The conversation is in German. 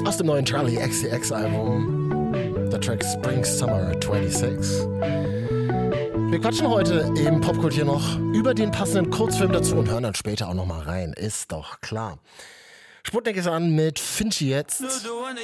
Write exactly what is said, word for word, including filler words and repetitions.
Aus dem neuen Charlie X C X Album, der Track Spring Summer sechsundzwanzig. Wir quatschen heute im Popkultur noch über den passenden Kurzfilm dazu und hören dann später auch noch mal rein, ist doch klar. Sputnik ist an mit Finchi jetzt.